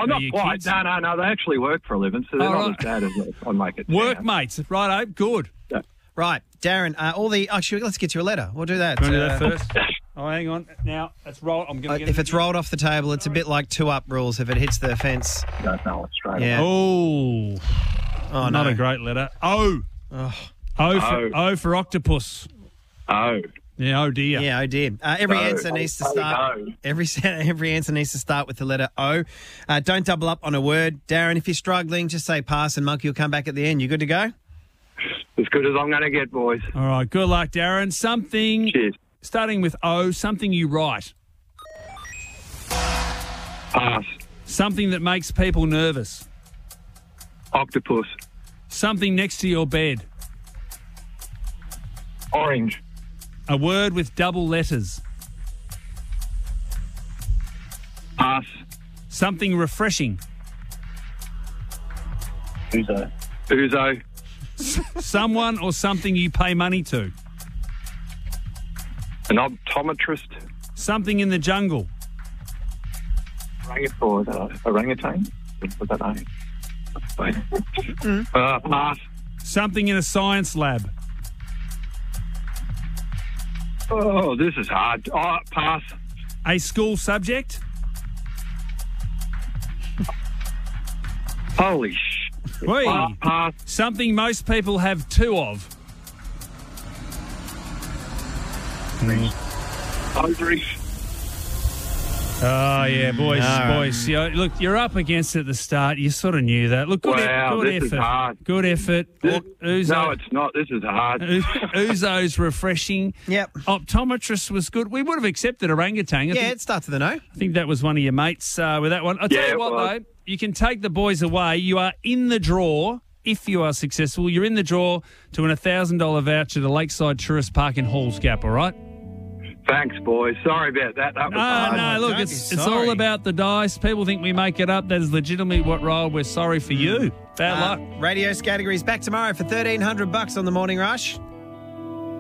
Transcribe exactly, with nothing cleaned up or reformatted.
not your quite. kids? No, no, no. They actually work for a living, so they're Oh, not right. as bad as I make it sound. Workmates. Righto, good. Yeah. Right, Darren, uh, all the... Actually, let's get you a letter. We'll do that. Can we do that Uh, first? Oh, hang on. Now, it's roll. I'm uh, going to get if it's rolled off the table, it's a bit like two-up rules. If it hits the fence... Don't know it straight Yeah. Oh, Oh, not no. a great letter. O. Oh. O for, Oh. o for octopus. Oh. Yeah, oh dear. Yeah, oh dear. Uh, every No, answer needs to oh, start. no. Every every answer needs to start with the letter O. Uh, don't double up on a word, Darren. If you're struggling, just say pass, and Monkey will come back at the end. You good to go? As good as I'm going to get, boys. All right, good luck, Darren. Something, Cheers. starting with O, something you write. Pass. Something that makes people nervous. Octopus. Something next to your bed. Orange. A word with double letters. Pass. Something refreshing. Uzo. Uzo. Someone or something you pay money to. An optometrist. Something in the jungle. Orangutan. Or is that a orangutan? Was that a... Wait. Uh, pass. Something in a science lab. Oh, this is hard. Oh, pass. A school subject. Holy sh... Whee. Uh, pass. Something most people have two of. Ovary. Oh, yeah, boys, No. boys. You know, look, you're up against it at the start. You sort of knew that. Look, good, e- Wow, good this is effort. hard. Good effort. Look, Uzo, No, it's not. This is hard. U- Uzo's refreshing. Yep. Optometrist was good. We would have accepted orangutan. I, Yeah, think, it starts with an O. I think that was one of your mates uh, with that one. I'll tell Yeah, you it what, was. though. You can take the boys away. You are in the draw. If you are successful, you're in the draw to win a one thousand dollars voucher to Lakeside Tourist Park in Halls Gap, all right? Thanks, boys. Sorry about that. That was No, hard. no, look, don't it's, be it's sorry. all about the dice. People think we make it up. That is legitimately what rolled. We're sorry for you. Bad Uh, luck. Radio's categories back tomorrow for thirteen hundred bucks on the Morning Rush.